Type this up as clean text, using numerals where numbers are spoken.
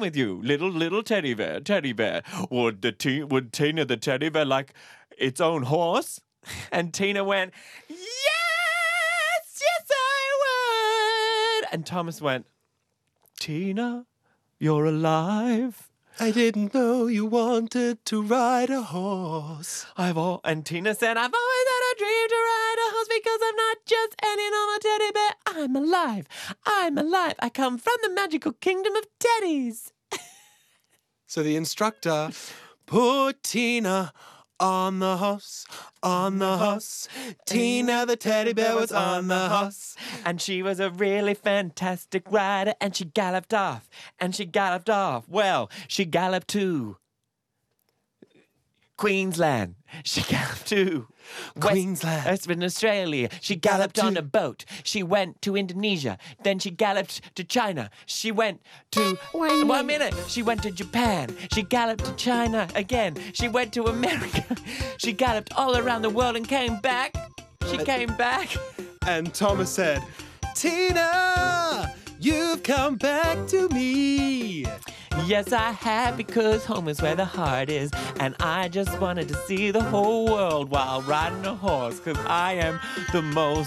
with you, little teddy bear, teddy bear. Would Tina the teddy bear like its own horse? And Tina went, yes, I would. And Thomas went, Tina, you're alive. I didn't know you wanted to ride a horse. And Tina said, I've always had a dream to ride a horse because I'm not just any normal teddy bear. I'm alive. I'm alive. I come from the magical kingdom of teddies. So the instructor put Tina on the horse, on the horse. Tina the teddy bear was on the horse. And she was a really fantastic rider, and she galloped off, and she galloped off. Well, she galloped to Queensland. She galloped to Queensland. Western Australia. She galloped on a boat. She went to Indonesia. Then she galloped to China. She went to... 1 minute. She went to Japan. She galloped to China again. She went to America. She galloped all around the world and came back. She came back. And Thomas said, Tina, you've come back to me. Yes, I have, because home is where the heart is. And I just wanted to see the whole world while riding a horse, because I am the most